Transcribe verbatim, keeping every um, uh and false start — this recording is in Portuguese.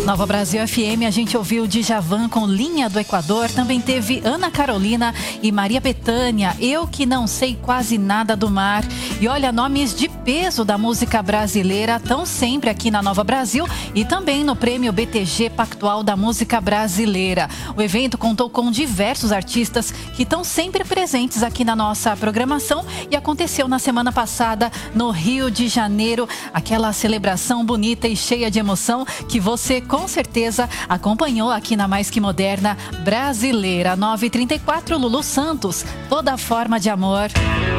Nova Brasil F M, a gente ouviu Djavan com Linha do Equador, também teve Ana Carolina e Maria Bethânia, Eu Que Não Sei Quase Nada do Mar. E olha, nomes de peso da música brasileira estão sempre aqui na Nova Brasil e também no Prêmio B T G Pactual da Música Brasileira. O evento contou com diversos artistas que estão sempre presentes aqui na nossa programação e aconteceu na semana passada no Rio de Janeiro, aquela celebração bonita e cheia de emoção que você com certeza acompanhou aqui na Mais Que Moderna Brasileira. nove e trinta e quatro, Lulu Santos, Toda Forma de Amor.